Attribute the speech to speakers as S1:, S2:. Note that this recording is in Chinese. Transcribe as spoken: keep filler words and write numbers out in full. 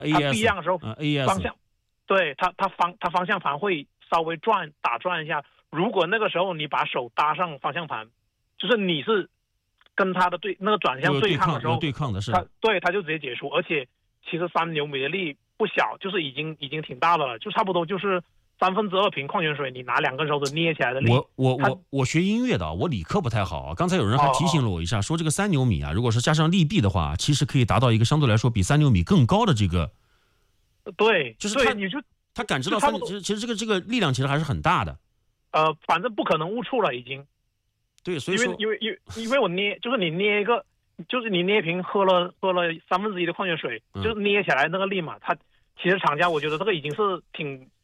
S1: 它不一样的时候，
S2: 呃、A E S
S1: 方向，对它它方它方向盘会稍微转打转一下。如果那个时候你把手搭上方向盘，就是你是跟它的对那个转向对抗的时候，
S2: 对抗的是
S1: 它对它就直接结束。而且其实三牛米的力不小，就是已经已经挺大的了，就差不多就是三分之二瓶矿泉水，你拿两根手指捏起来的力。
S2: 我我我我学音乐的，我理科不太好啊。刚才有人还提醒了我一下，哦哦说这个三牛米啊，如果是加上力臂的话，其实可以达到一个相对来说比三牛米更高的这个。
S1: 对，
S2: 就是他
S1: 你就
S2: 他感知到三，其实其实这个这个力量其实还是很大的。
S1: 呃，反正不可能误触了，已经。
S2: 对，所以说
S1: 因为因为因为我捏，就是你捏一个，就是你捏一瓶喝了喝了三分之一的矿泉水，嗯、就是捏起来那个力嘛，它其实厂家我觉得这个已经是挺